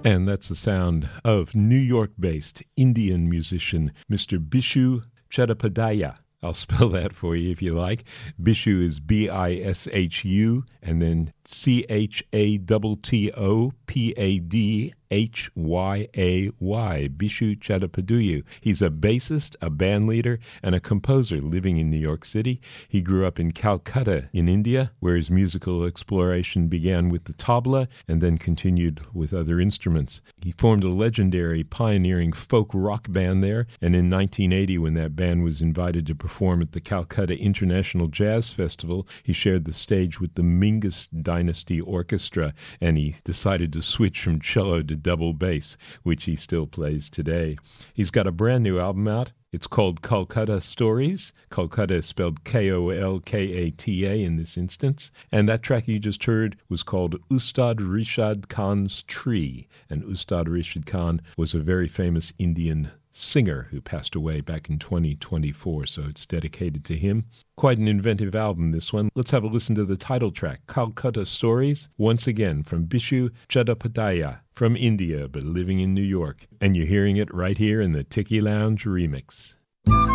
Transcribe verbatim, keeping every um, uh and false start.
And that's the sound of New York-based Indian musician Mister Bishu Chattopadhyay. I'll spell that for you if you like. Bishu is B I S H U, and then C H A T T O P A D H Y A Y, Bishu Chattopadhyay. He's a bassist, a band leader, and a composer living in New York City. He grew up in Calcutta in India, where his musical exploration began with the tabla and then continued with other instruments. He formed a legendary pioneering folk rock band there, and in nineteen eighty, when that band was invited to perform at the Calcutta International Jazz Festival, he shared the stage with the Mingus Dynasty Orchestra, and he decided to switch from cello to double bass, which he still plays today. He's got a brand new album out. It's called Kolkata Stories. Kolkata is spelled K O L K A T A in this instance. And that track you just heard was called Ustad Rishad Khan's Tree. And Ustad Rishad Khan was a very famous Indian singer who passed away back in twenty twenty-four, so it's dedicated to him. Quite an inventive album, this one. Let's have a listen to the title track, Kolkata Stories, once again from Bishu Chattopadhyay, from India but living in New York. And you're hearing it right here in the Tiki Lounge remix.